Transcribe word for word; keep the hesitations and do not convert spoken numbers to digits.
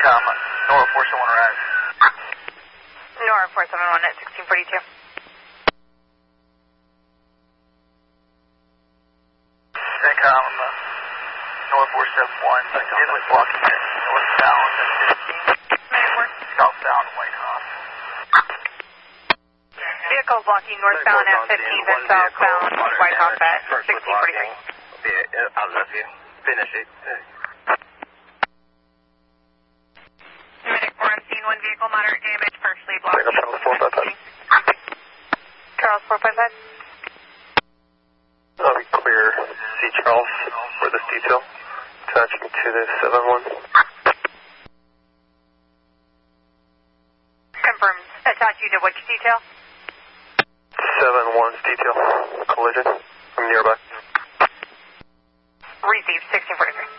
com, Nora four seven one arrives. Nora four seven one at sixteen forty-two. CENTCOM, uh, Nora four seven one, inlet blocking at northbound at fifteen, southbound Whitehoff. Vehicle blocking northbound at fifteen and southbound Whitehoff at sixteen forty-three. I love you. Finish it. Medic four on scene, one vehicle, moderate damage, partially blocked. Charles four five five. Charles four five five. I'll be clear. See Charles for this detail. Attaching to the seven one. Confirmed. Attaching to which detail? seven one's detail. Collision. I'm nearby. Received, sixteen forty-three.